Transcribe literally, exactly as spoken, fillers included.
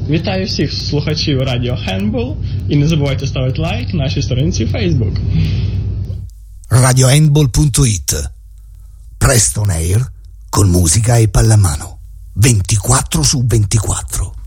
Вітаю всіх слухачів радіо Handball і не забувайте ставити лайк нашій сторінці Facebook. radio handball punto it. Presto on air con musica e pallamano. ventiquattro su ventiquattro.